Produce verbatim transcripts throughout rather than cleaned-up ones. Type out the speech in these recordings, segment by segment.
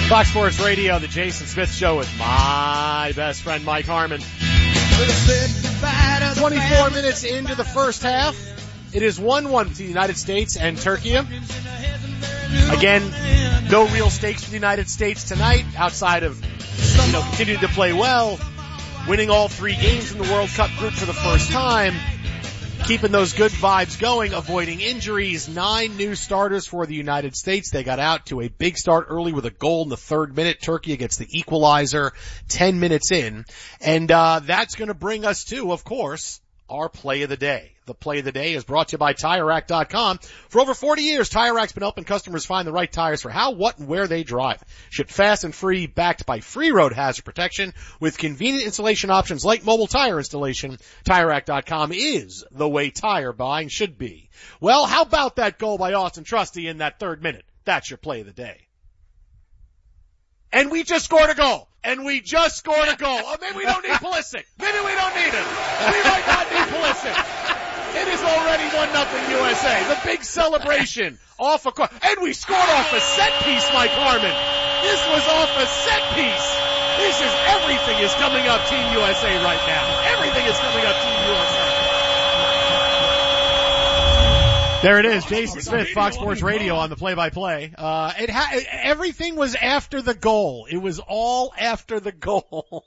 Fox Sports Radio, the Jason Smith Show with my best friend Mike Harmon. twenty-four minutes into the first half. It is one one between the United States and Turkey. Again, no real stakes for the United States tonight outside of, you know, continuing to play well, winning all three games in the World Cup group for the first time, keeping those good vibes going, avoiding injuries. Nine new starters for the United States. They got out to a big start early with a goal in the third minute. Turkey against the equalizer ten minutes in. And uh that's going to bring us to, of course, our play of the day. The play of the day is brought to you by Tire Rack dot com. For over forty years, Tire Rack's been helping customers find the right tires for how, what, and where they drive. Shipped fast and free, backed by free road hazard protection with convenient installation options like mobile tire installation. Tire Rack dot com is the way tire buying should be. Well, how about that goal by Austin Trusty in that third minute? That's your play of the day. And we just scored a goal. And we just scored a goal. Oh, maybe we don't need Pulisic. Maybe we don't need him. We might not need Pulisic. It is already one nothing U S A. The big celebration off a court. And we scored off a set piece, Mike Harmon. This was off a set piece. This is, everything is coming up Team U S A right now. Everything is coming up Team U S A. There it is, Jason Smith, Fox Sports Radio on the play-by-play. Uh, it ha- everything was after the goal. It was all after the goal.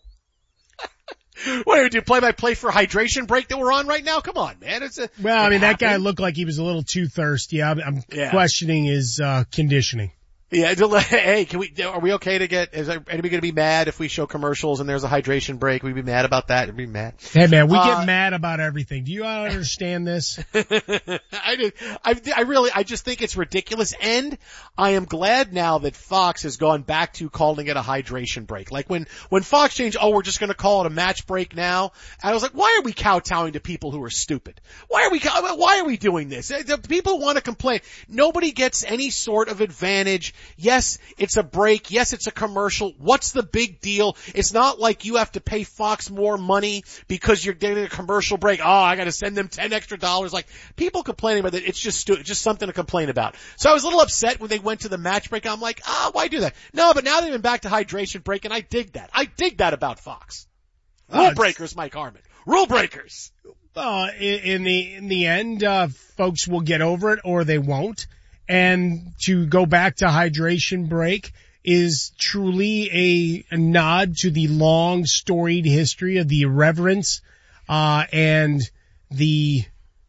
What do we do, play-by-play for hydration break that we're on right now? Come on, man. It's a, well, I mean, happened. That guy looked like he was a little too thirsty. I'm, I'm yeah. questioning his uh conditioning. Yeah, hey, can we, are we okay to get, is anybody going to be mad if we show commercials and there's a hydration break? We'd be mad about that. We'd be mad. Hey man, we uh, get mad about everything. Do you understand this? I do. I, I really, I just think it's ridiculous. And I am glad now that Fox has gone back to calling it a hydration break. Like when, when Fox changed, oh, we're just going to call it a match break now. I was like, why are we kowtowing to people who are stupid? Why are we, why are we doing this? The people want to complain. Nobody gets any sort of advantage. Yes, it's a break. Yes, it's a commercial. What's the big deal? It's not like you have to pay Fox more money because you're getting a commercial break. Oh, I got to send them ten extra dollars. Like, people complaining about it, it's just stu- just something to complain about. So I was a little upset when they went to the match break. I'm like, ah, oh, why do that? No, but now they've been back to hydration break, and I dig that. I dig that about Fox. Rule uh, breakers, Mike Harmon. Rule breakers. Uh, in, in the in the end, uh, folks will get over it or they won't. And to go back to hydration break is truly a, a nod to the long storied history of the irreverence, uh, and the,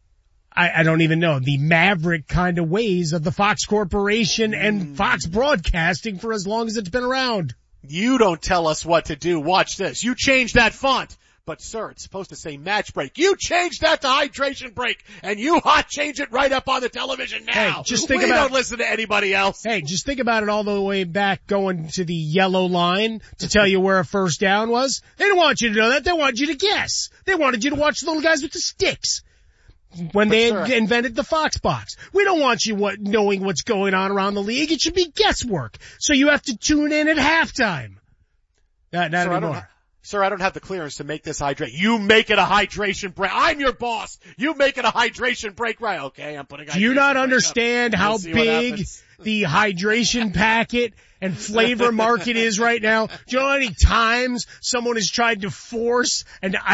I, I don't even know, the maverick kind of ways of the Fox Corporation and Fox Broadcasting for as long as it's been around. You don't tell us what to do. Watch this. You change that font. But sir, it's supposed to say match break. You changed that to hydration break, and you hot change it right up on the television now. Hey, just think we about, don't listen to anybody else. Hey, just think about it all the way back going to the yellow line to tell you where a first down was. They didn't want you to know that. They wanted you to guess. They wanted you to watch the little guys with the sticks when but they sir, invented the Fox box. We don't want you what, knowing what's going on around the league. It should be guesswork. So you have to tune in at halftime. Not, not sir, anymore. Sir, I don't have the clearance to make this hydrate. You make it a hydration break. I'm your boss. You make it a hydration break, right? Okay, I'm putting. Do you not understand how big the hydration packet and flavor market is right now? Do you know how many times someone has tried to force an